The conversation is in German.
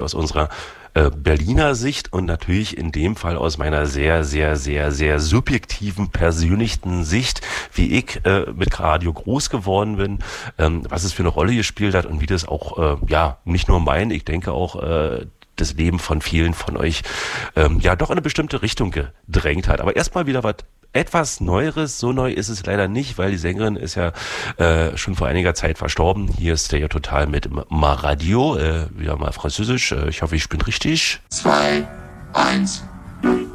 aus unserer Berliner Sicht und natürlich in dem Fall aus meiner sehr, sehr, sehr, sehr subjektiven, persönlichen Sicht, wie ich mit Radio groß geworden bin, was es für eine Rolle gespielt hat und wie das auch, nicht nur ich denke auch das Leben von vielen von euch doch in eine bestimmte Richtung gedrängt hat. Aber erstmal wieder was etwas Neueres. So neu ist es leider nicht, weil die Sängerin ist ja schon vor einiger Zeit verstorben. Hier ist der ja total mit Ma Radio, wieder mal Französisch. Ich hoffe, ich bin richtig. 2, 1, 0.